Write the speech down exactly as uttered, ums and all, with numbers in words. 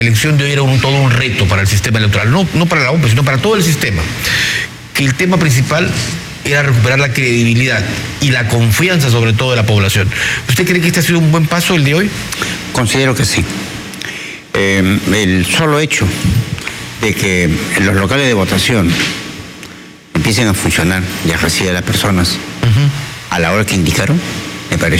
La elección de hoy era un, todo un reto para el sistema electoral, no, no para la O M P, sino para todo el sistema. Que el tema principal era recuperar la credibilidad y la confianza, sobre todo, de la población. ¿Usted cree que este ha sido un buen paso el de hoy? Considero que sí. Eh, el solo hecho de que los locales de votación empiecen a funcionar y a recibir a las personas uh-huh. a la hora que indicaron, me parece